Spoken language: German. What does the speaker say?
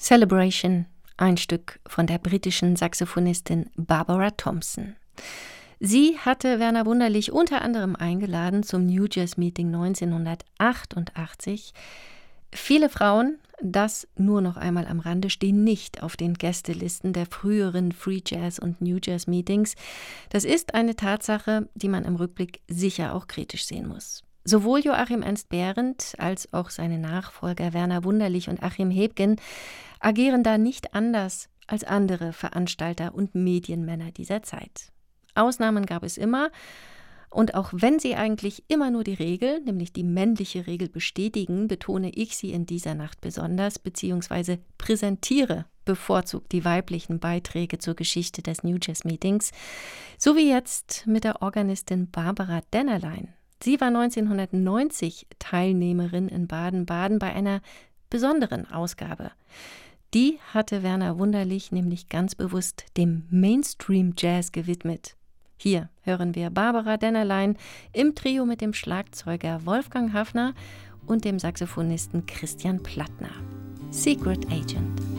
Celebration, ein Stück von der britischen Saxophonistin Barbara Thompson. Sie hatte Werner Wunderlich unter anderem eingeladen zum New Jazz Meeting 1988. Viele Frauen, das nur noch einmal am Rande, stehen nicht auf den Gästelisten der früheren Free Jazz und New Jazz Meetings. Das ist eine Tatsache, die man im Rückblick sicher auch kritisch sehen muss. Sowohl Joachim Ernst Behrendt als auch seine Nachfolger Werner Wunderlich und Achim Hebgen agieren da nicht anders als andere Veranstalter und Medienmänner dieser Zeit. Ausnahmen gab es immer, und auch wenn sie eigentlich immer nur die Regel, nämlich die männliche Regel bestätigen, betone ich sie in dieser Nacht besonders, beziehungsweise präsentiere bevorzugt die weiblichen Beiträge zur Geschichte des New Jazz Meetings, so wie jetzt mit der Organistin Barbara Dennerlein. Sie war 1990 Teilnehmerin in Baden-Baden bei einer besonderen Ausgabe. Die hatte Werner Wunderlich nämlich ganz bewusst dem Mainstream-Jazz gewidmet. Hier hören wir Barbara Dennerlein im Trio mit dem Schlagzeuger Wolfgang Haffner und dem Saxophonisten Christian Plattner. Secret Agent.